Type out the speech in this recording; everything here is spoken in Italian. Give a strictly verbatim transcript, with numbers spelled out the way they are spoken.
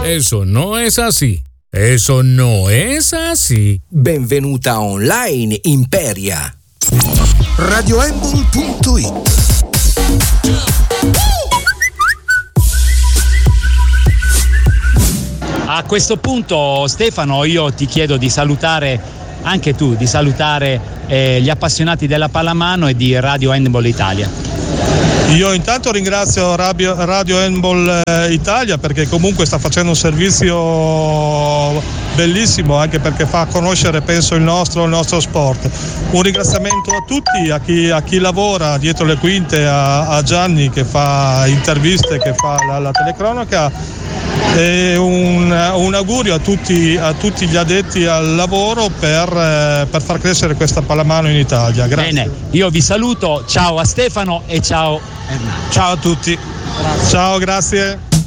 Eso no es así. Eso no es así. Benvenuta online, Imperia. radioembol punto it. A questo punto, Stefano, io ti chiedo di salutare anche tu, di salutare eh, gli appassionati della pallamano e di Radio Handball Italia. Io intanto ringrazio Radio, Radio Handball Italia perché comunque sta facendo un servizio bellissimo, anche perché fa conoscere, penso, il nostro, il nostro sport. Un ringraziamento a tutti, a chi, a chi lavora dietro le quinte, a, a Gianni che fa interviste, che fa la, la telecronaca, e un, un augurio a tutti, a tutti gli addetti al lavoro per, per far crescere questa pallamano in Italia. Grazie. Bene, io vi saluto, ciao a Stefano e ciao Hernán. Ciao a tutti. Grazie. Ciao, grazie.